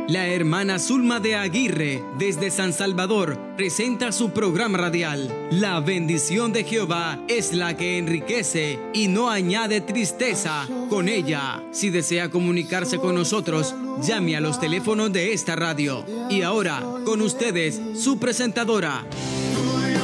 La hermana Zulma de Aguirre, desde San Salvador, presenta su programa radial. La bendición de Jehová es la que enriquece y no añade tristeza con ella. Si desea comunicarse con nosotros, llame a los teléfonos de esta radio. Y ahora, con ustedes, su presentadora,